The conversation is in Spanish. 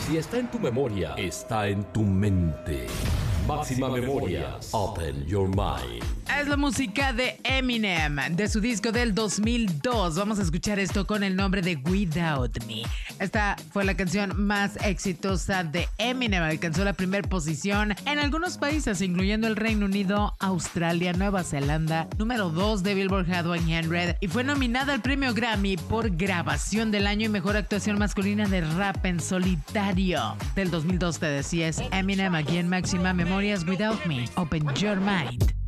Si está en tu memoria, está en tu mente. Máxima Memorias. Open your mind. Es la música de Eminem, de su disco del 2002. Vamos a escuchar esto con el nombre de Without Me. Esta fue la canción más exitosa de Eminem. Alcanzó la primera posición en algunos países, incluyendo el Reino Unido, Australia, Nueva Zelanda, número 2 de Billboard Hot 100, y fue nominada al premio Grammy por grabación del año y mejor actuación masculina de rap en solitario. Del 2002 te decía, es Eminem aquí en Máxima Memorias. Without Me, Open Your Mind.